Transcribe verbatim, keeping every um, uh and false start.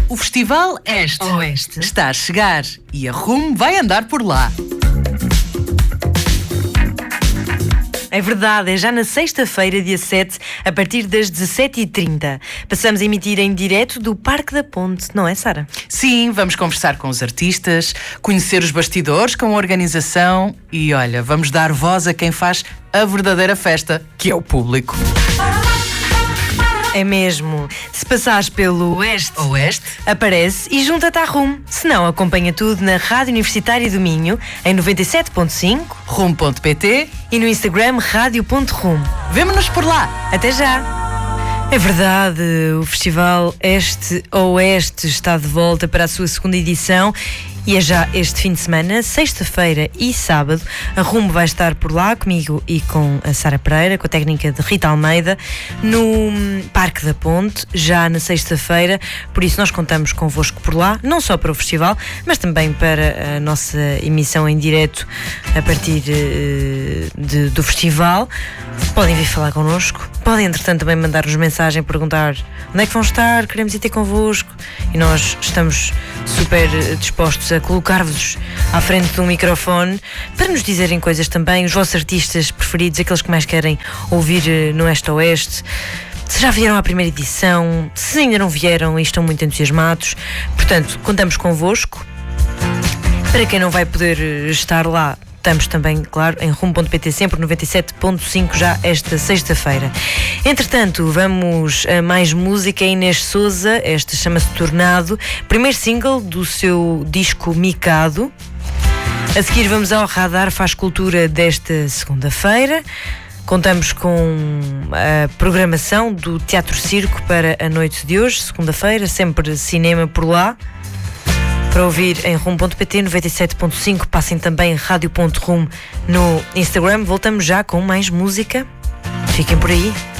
O Festival Este Oeste está a chegar e a Rumo vai andar por lá. É verdade, é já na sexta-feira, dia sete, a partir das dezassete e trinta. Passamos a emitir em direto do Parque da Ponte, não é, Sara? Sim, vamos conversar com os artistas, conhecer os bastidores com a organização e, olha, vamos dar voz a quem faz a verdadeira festa, que é o público. É mesmo. Se passares pelo Oeste, Oeste, aparece e junta-te à Rumo. Se não, acompanha tudo na Rádio Universitária do Minho, em noventa e sete ponto cinco, rumo ponto pt e no Instagram rádio ponto rumo. Vemo-nos por lá. Até já! É verdade, o Festival Este Oeste está de volta para a sua segunda edição. E é já este fim de semana, sexta-feira e sábado. A Rumo vai estar por lá comigo e com a Sara Pereira, com a técnica de Rita Almeida, no Parque da Ponte, já na sexta-feira. Por isso nós contamos convosco por lá, não só para o festival, mas também para a nossa emissão em direto a partir de, de, do festival. Podem vir falar connosco, podem entretanto também mandar-nos mensagem, perguntar onde é que vão estar, queremos ir ter convosco, e nós estamos super dispostos a colocar-vos à frente de um microfone para nos dizerem coisas também, os vossos artistas preferidos, aqueles que mais querem ouvir no Este Oeste. Se já vieram à primeira edição, se ainda não vieram e estão muito entusiasmados, portanto, contamos convosco. Para quem não vai poder estar lá, estamos também, claro, em rumo ponto pt, sempre noventa e sete ponto cinco, já esta sexta-feira. Entretanto, vamos a mais música. Inês Souza, esta chama-se Tornado, primeiro single do seu disco Micado. A seguir vamos ao Radar Faz Cultura desta segunda-feira. Contamos com a programação do Teatro Circo para a noite de hoje, segunda-feira, sempre cinema por lá. Para ouvir em rumo ponto pt, noventa e sete ponto cinco, passem também rádio ponto rumo no Instagram. Voltamos já com mais música. Fiquem por aí.